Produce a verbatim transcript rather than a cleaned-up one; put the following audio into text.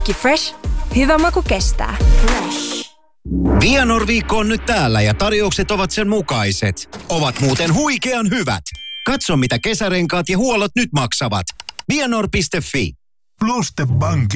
Fresh. Hyvä maku kestää. Fresh. Vianor-viikko on nyt täällä ja tarjoukset ovat sen mukaiset. Ovat muuten huikean hyvät. Katso mitä kesärenkaat ja huollot nyt maksavat. Vianor piste fi. Pluste Bank